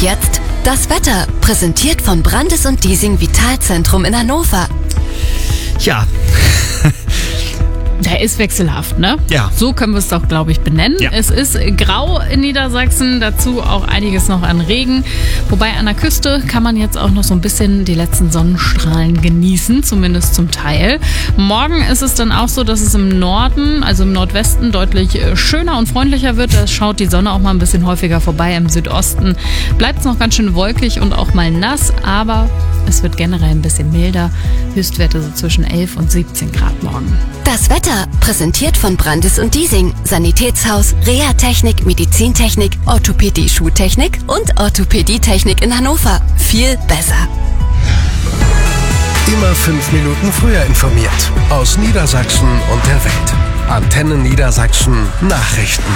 jetzt das Wetter, präsentiert von Brandes und Diesing Vitalzentrum in Hannover. Ja. Der ist wechselhaft, ne? Ja. So können wir es doch, glaube ich, benennen. Ja. Es ist grau in Niedersachsen, dazu auch einiges noch an Regen. Wobei an der Küste kann man jetzt auch noch so ein bisschen die letzten Sonnenstrahlen genießen, zumindest zum Teil. Morgen ist es dann auch so, dass es im Norden, also im Nordwesten, deutlich schöner und freundlicher wird. Da schaut die Sonne auch mal ein bisschen häufiger vorbei. Im Südosten bleibt es noch ganz schön wolkig und auch mal nass, aber es wird generell ein bisschen milder. Höchstwerte so zwischen 11 und 17 Grad morgen. Das Wetter, präsentiert von Brandes und Diesing, Sanitätshaus, Reha-Technik, Medizintechnik, Orthopädie, Schuhtechnik und Orthopädietechnik in Hannover. Viel besser. Immer 5 Minuten früher informiert. Aus Niedersachsen und der Welt. Antenne Niedersachsen Nachrichten.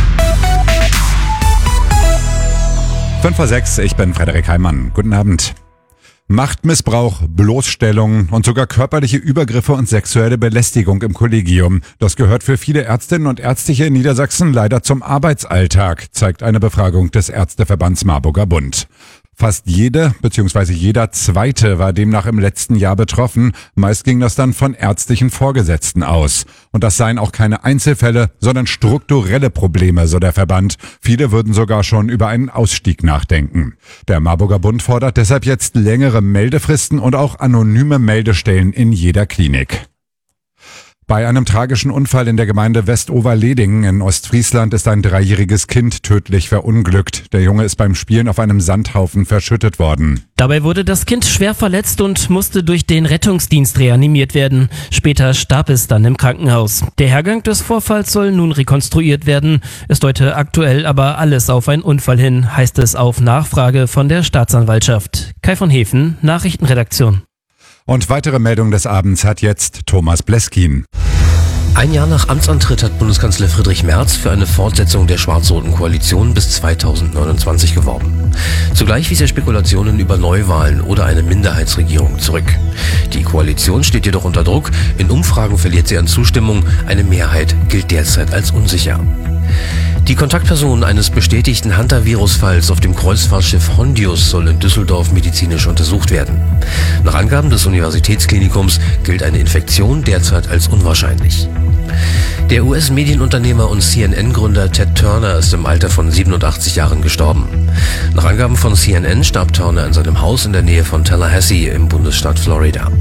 5:06, ich bin Frederik Heimann. Guten Abend. Machtmissbrauch, Bloßstellung und sogar körperliche Übergriffe und sexuelle Belästigung im Kollegium. Das gehört für viele Ärztinnen und Ärzte hier in Niedersachsen leider zum Arbeitsalltag, zeigt eine Befragung des Ärzteverbands Marburger Bund. Fast jede bzw. jeder Zweite war demnach im letzten Jahr betroffen. Meist ging das dann von ärztlichen Vorgesetzten aus. Und das seien auch keine Einzelfälle, sondern strukturelle Probleme, so der Verband. Viele würden sogar schon über einen Ausstieg nachdenken. Der Marburger Bund fordert deshalb jetzt längere Meldefristen und auch anonyme Meldestellen in jeder Klinik. Bei einem tragischen Unfall in der Gemeinde Westoverleding in Ostfriesland ist ein 3-jähriges Kind tödlich verunglückt. Der Junge ist beim Spielen auf einem Sandhaufen verschüttet worden. Dabei wurde das Kind schwer verletzt und musste durch den Rettungsdienst reanimiert werden. Später starb es dann im Krankenhaus. Der Hergang des Vorfalls soll nun rekonstruiert werden. Es deute aktuell aber alles auf einen Unfall hin, heißt es auf Nachfrage von der Staatsanwaltschaft. Kai von Hefen, Nachrichtenredaktion. Und weitere Meldungen des Abends hat jetzt Thomas Bleskin. Ein Jahr nach Amtsantritt hat Bundeskanzler Friedrich Merz für eine Fortsetzung der schwarz-roten Koalition bis 2029 geworben. Zugleich wies er Spekulationen über Neuwahlen oder eine Minderheitsregierung zurück. Die Koalition steht jedoch unter Druck. In Umfragen verliert sie an Zustimmung. Eine Mehrheit gilt derzeit als unsicher. Die Kontaktperson eines bestätigten Hantavirus-Falls auf dem Kreuzfahrtschiff Hondius soll in Düsseldorf medizinisch untersucht werden. Nach Angaben des Universitätsklinikums gilt eine Infektion derzeit als unwahrscheinlich. Der US-Medienunternehmer und CNN-Gründer Ted Turner ist im Alter von 87 Jahren gestorben. Nach Angaben von CNN starb Turner in seinem Haus in der Nähe von Tallahassee im Bundesstaat Florida.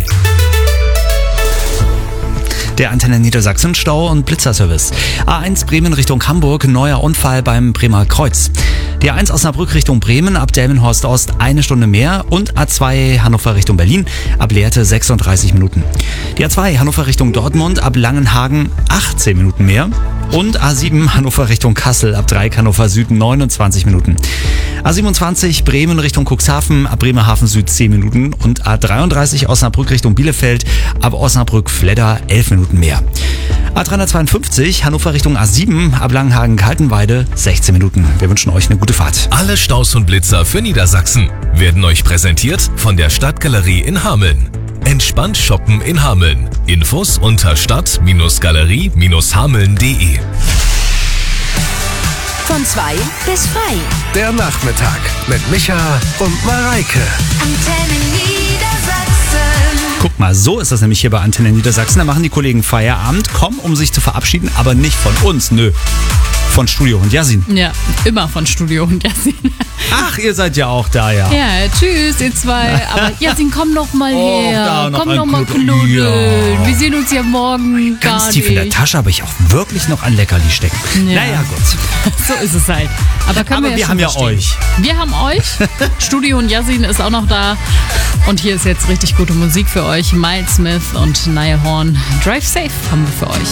Der Antenne Niedersachsen Stau- und Blitzerservice. A1 Bremen Richtung Hamburg, neuer Unfall beim Bremer Kreuz. Die A1 Osnabrück Richtung Bremen, ab Delmenhorst Ost 1 Stunde mehr und A2 Hannover Richtung Berlin, ab Lehrte 36 Minuten. Die A2 Hannover Richtung Dortmund, ab Langenhagen 18 Minuten mehr. Und A7 Hannover Richtung Kassel, ab Dreieck Hannover Süd 29 Minuten. A27 Bremen Richtung Cuxhaven, ab Bremerhaven Süd 10 Minuten. Und A33 Osnabrück Richtung Bielefeld, ab Osnabrück-Fledder 11 Minuten mehr. A352 Hannover Richtung A7, ab Langenhagen-Kaltenweide 16 Minuten. Wir wünschen euch eine gute Fahrt. Alle Staus und Blitzer für Niedersachsen werden euch präsentiert von der Stadtgalerie in Hameln. Entspannt shoppen in Hameln. Infos unter stadt-galerie-hameln.de. Von 2 bis frei. Der Nachmittag mit Micha und Mareike. Antenne Niedersachsen. Guck mal, so ist das nämlich hier bei Antenne Niedersachsen. Da machen die Kollegen Feierabend, kommen, um sich zu verabschieden, aber nicht von uns, nö. Von Studio und Yasin. Ja, immer von Studio und Yasin. Ach, ihr seid ja auch da, ja. Ja, tschüss, ihr zwei. Aber Yasin, komm noch mal her. noch Komm ein noch mal Knuddeln. knuddeln. Ja. Wir sehen uns ja morgen gar Ganz tief in der nicht. Tasche habe ich auch wirklich noch ein Leckerli stecken. Ja. Naja, gut. So ist es halt. Aber können Aber wir wir schon haben ja verstehen. euch. Wir haben euch. Studio und Yasin ist auch noch da. Und hier ist jetzt richtig gute Musik für euch. Miles Smith und Niall Horn. Drive Safe haben wir für euch.